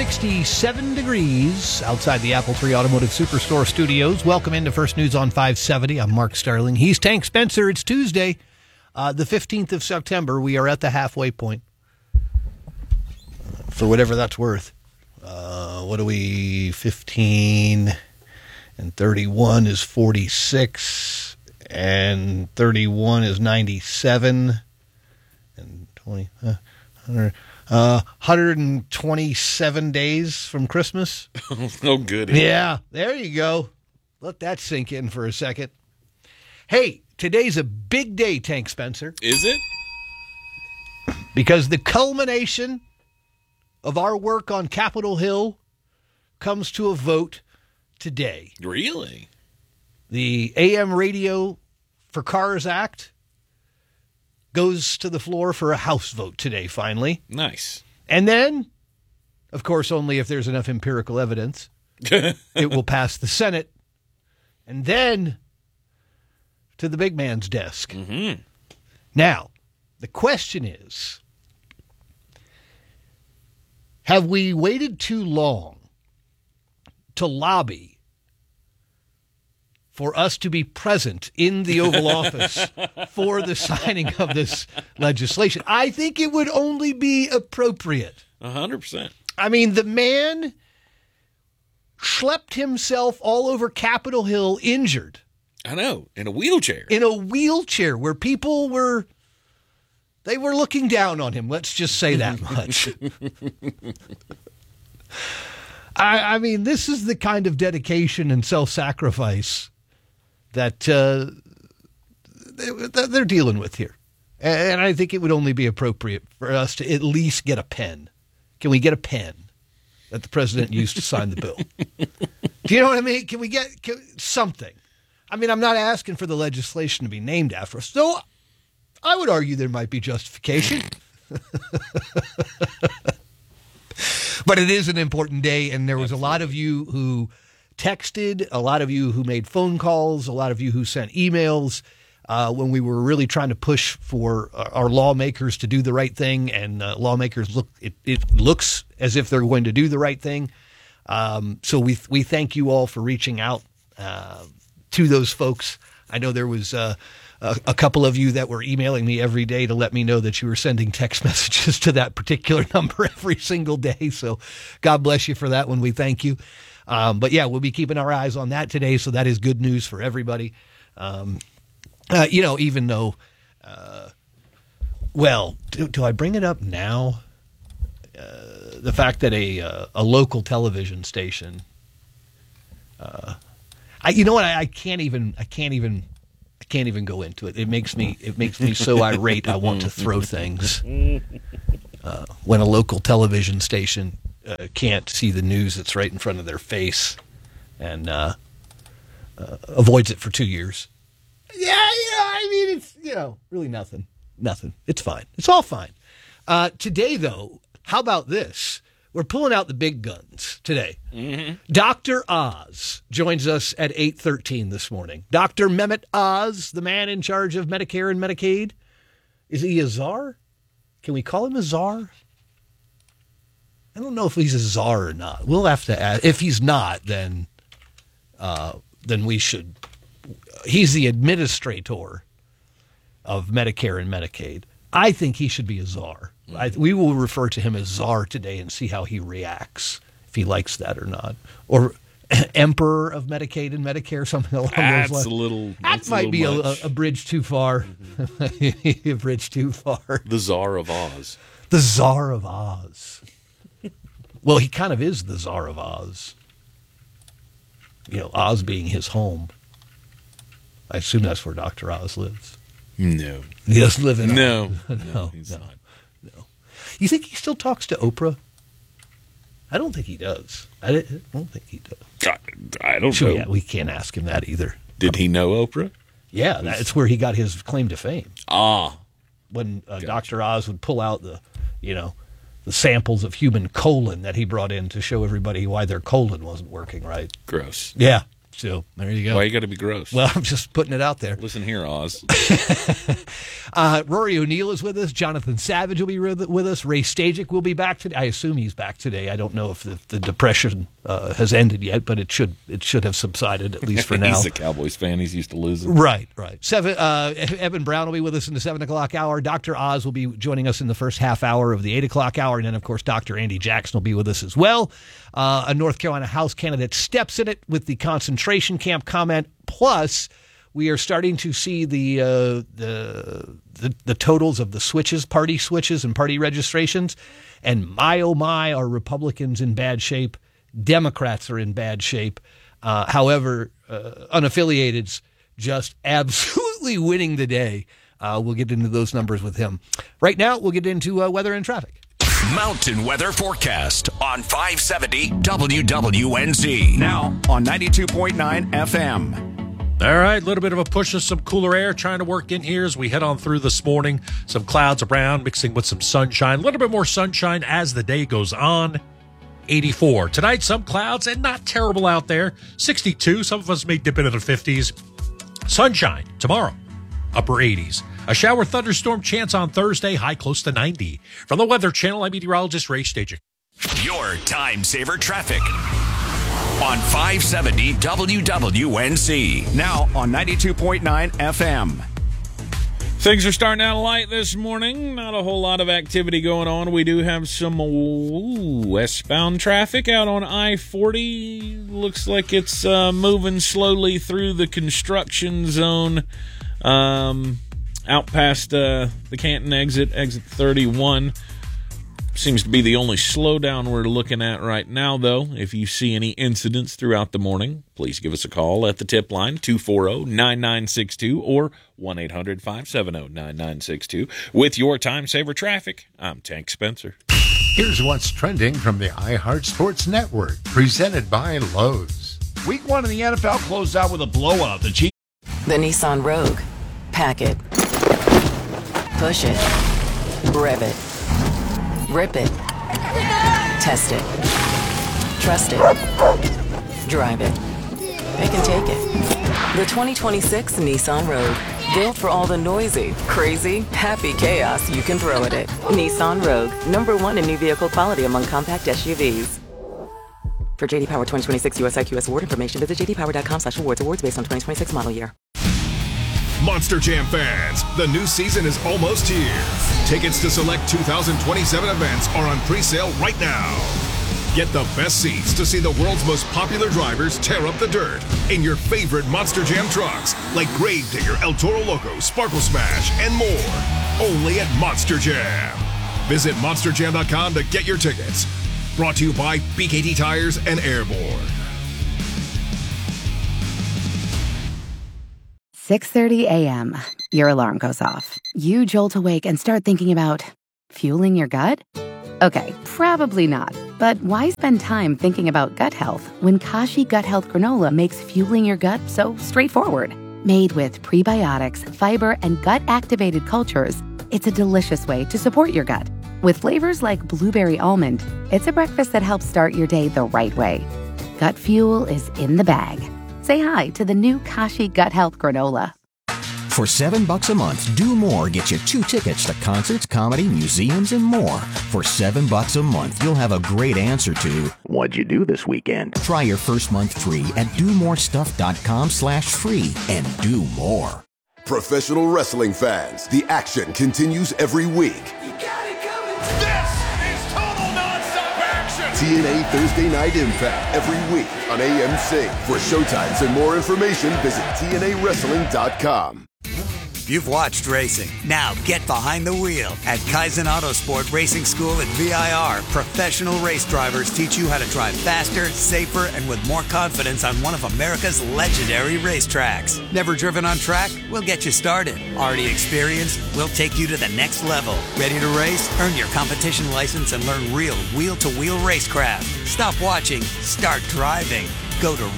67 degrees outside the Apple Tree Automotive Superstore studios. Welcome into First News on 570. I'm Mark Starling. He's Tank Spencer. It's Tuesday, the 15th of September. We are at the halfway point, for whatever that's worth. What are we? 15 and 31 is 46, and 31 is 97, and 20... 127 days from Christmas. Oh, good. Yeah, there you go. Let that sink in for a second. Hey, today's a big day, Tank Spencer. Is it? Because the culmination of our work on Capitol Hill comes to a vote today. Really? The AM Radio for Cars Act goes to the floor for a House vote today, finally. Nice. And then, of course, only if there's enough empirical evidence, it will pass the Senate. And then to the big man's desk. Mm-hmm. Now, the question is, have we waited too long to lobby for us to be present in the Oval Office for the signing of this legislation? I think it would only be appropriate. 100%. I mean, the man schlepped himself all over Capitol Hill injured. I know, in a wheelchair. In a wheelchair where people were looking down on him. Let's just say that much. I mean, this is the kind of dedication and self-sacrifice that they're dealing with here. And I think it would only be appropriate for us to at least get a pen. Can we get a pen that the president used to sign the bill? Do you know what I mean? Can we get something? I mean, I'm not asking for the legislation to be named after us. So I would argue there might be justification. But it is an important day, and there was a lot of you who texted, a lot of you who made phone calls, a lot of you who sent emails when we were really trying to push for our lawmakers to do the right thing, and lawmakers it looks as if they're going to do the right thing. So we thank you all for reaching out to those folks. I know there was a couple of you that were emailing me every day to let me know that you were sending text messages to that particular number every single day. So God bless you for that one. We thank you. But yeah, we'll be keeping our eyes on that today. So that is good news for everybody. Even though, do I bring it up now? The fact that a local television station, I can't even go into it. It makes me so irate. I want to throw things. When a local television station can't see the news that's right in front of their face and avoids it for 2 years. Yeah, I mean, it's, really nothing. It's fine. It's all fine. Today, though, how about this? We're pulling out the big guns today. Mm-hmm. Dr. Oz joins us at 8:13 this morning. Dr. Mehmet Oz, the man in charge of Medicare and Medicaid. Is he a czar? Can we call him a czar? I don't know if he's a czar or not. We'll have to ask. If he's not, then we should. He's the administrator of Medicare and Medicaid. I think he should be a czar. We will refer to him as czar today and see how he reacts, if he likes that or not. Or emperor of Medicaid and Medicare, something along those lines. That might be a bridge too far. A bridge too far. The Czar of Oz. The Czar of Oz. Well, he kind of is the Czar of Oz. Oz being his home. I assume that's where Dr. Oz lives. No. He doesn't live in Oz. No, he's not. No. You think he still talks to Oprah? I don't think he does. I don't think he does. I don't know. Yeah, we can't ask him that either. Did he know Oprah? Yeah, that's where he got his claim to fame. When Gotcha. Dr. Oz would pull out the samples of human colon that he brought in to show everybody why their colon wasn't working right. Gross. Yeah. So there you go. Why you got to be gross? Well, I'm just putting it out there. Listen here, Oz. Rory O'Neill is with us. Jonathan Savage will be with us. Ray Stajic will be back today. I assume he's back today. I don't know if the depression has ended yet, but it should have subsided, at least for now. He's a Cowboys fan. He's used to losing. Right. Evan Brown will be with us in the 7 o'clock hour. Dr. Oz will be joining us in the first half hour of the 8 o'clock hour. And then, of course, Dr. Andy Jackson will be with us as well. A North Carolina House candidate steps in it with the concentration camp comment. Plus, we are starting to see the totals of the party switches and party registrations. And my, oh my, are Republicans in bad shape. Democrats are in bad shape. However, unaffiliated's just absolutely winning the day. We'll get into those numbers with him. Right now, we'll get into weather and traffic. Mountain Weather Forecast on 570 WWNZ. Now on 92.9 FM. All right, a little bit of a push of some cooler air trying to work in here as we head on through this morning. Some clouds around mixing with some sunshine. A little bit more sunshine as the day goes on. 84. Tonight, some clouds and not terrible out there. 62. Some of us may dip into the 50s. Sunshine tomorrow. Upper 80s. A shower thunderstorm chance on Thursday, high close to 90. From the Weather Channel, I'm meteorologist Ray Stajic. Your time saver traffic on 570 WWNZ. Now on 92.9 FM. Things are starting out light this morning. Not a whole lot of activity going on. We do have some westbound traffic out on I-40. Looks like it's moving slowly through the construction zone. Out past the Canton exit 31. Seems to be the only slowdown we're looking at right now, though. If you see any incidents throughout the morning, please give us a call at the tip line, 240-9962 or 1-800-570-9962. With your time saver traffic, I'm Tank Spencer. Here's what's trending from the iHeart Sports Network, presented by Lowe's. Week 1 in the NFL closed out with a blowout. The Nissan Rogue. Pack it. Push it. Rev it. Rip it. Test it. Trust it. Drive it. They can take it. The 2026 Nissan Rogue. Built for all the noisy, crazy, happy chaos you can throw at it. Nissan Rogue. #1 in new vehicle quality among compact SUVs. For JD Power 2026 US IQS award information, visit jdpower.com/awards. Awards based on 2026 model year. Monster Jam fans, the new season is almost here. Tickets to select 2027 events are on pre-sale right now. Get the best seats to see the world's most popular drivers tear up the dirt in your favorite Monster Jam trucks like Gravedigger, El Toro Loco, Sparkle Smash, and more. Only at Monster Jam. Visit monsterjam.com to get your tickets. Brought to you by BKT Tires and Airborne. 6:30 a.m. Your alarm goes off. You jolt awake and start thinking about fueling your gut? Okay, probably not. But why spend time thinking about gut health when Kashi Gut Health Granola makes fueling your gut so straightforward? Made with prebiotics, fiber, and gut-activated cultures, it's a delicious way to support your gut. With flavors like blueberry almond, it's a breakfast that helps start your day the right way. Gut fuel is in the bag. Say hi to the new Kashi Gut Health Granola. For $7 a month, Do More gets you 2 tickets to concerts, comedy, museums, and more. For $7 a month, you'll have a great answer to, what'd you do this weekend? Try your first month free at domorestuff.com/free and do more. Professional wrestling fans, the action continues every week. This is total non-stop action! TNA Thursday Night Impact every week on AMC. For showtimes and more information, visit TNAWrestling.com. You've watched racing. Now get behind the wheel. At Kaizen Autosport Racing School at VIR, professional race drivers teach you how to drive faster, safer, and with more confidence on one of America's legendary racetracks. Never driven on track? We'll get you started. Already experienced? We'll take you to the next level. Ready to race? Earn your competition license and learn real wheel-to-wheel racecraft. Stop watching. Start driving. Go to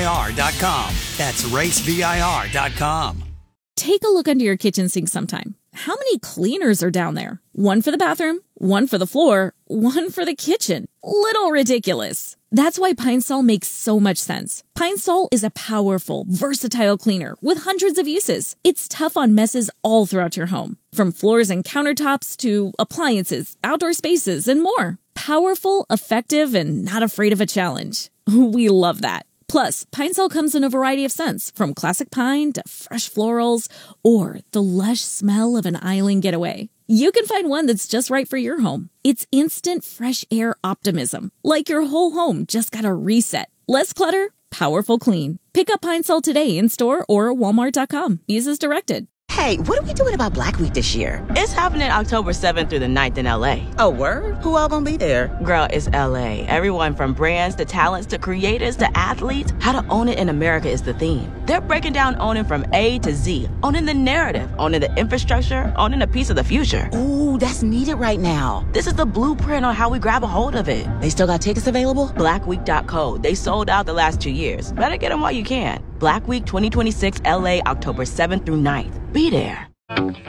racevir.com. That's racevir.com. Take a look under your kitchen sink sometime. how many cleaners are down there? One for the bathroom, one for the floor, one for the kitchen. Little ridiculous. That's why Pine Sol makes so much sense. Pine Sol is a powerful, versatile cleaner with hundreds of uses. It's tough on messes all throughout your home, from floors and countertops to appliances, outdoor spaces, and more. Powerful, effective, and not afraid of a challenge. We love that. Plus, Pine Sol comes in a variety of scents, from classic pine to fresh florals, or the lush smell of an island getaway. You can find one that's just right for your home. It's instant fresh air optimism, like your whole home just got a reset. Less clutter, powerful clean. Pick up Pine Sol today in store or walmart.com. Use as directed. Hey, what are we doing about Black Week this year? It's happening October 7th through the 9th in LA. Oh, word? Who all gonna be there? Girl, it's LA. Everyone from brands to talents to creators to athletes. How to own it in America is the theme. They're breaking down owning from A to Z. Owning the narrative, owning the infrastructure, owning a piece of the future. Ooh, that's needed right now. This is the blueprint on how we grab a hold of it. They still got tickets available? Blackweek.co. They sold out the last 2 years. Better get them while you can. Black Week 2026 LA, October 7th through 9th. Be there.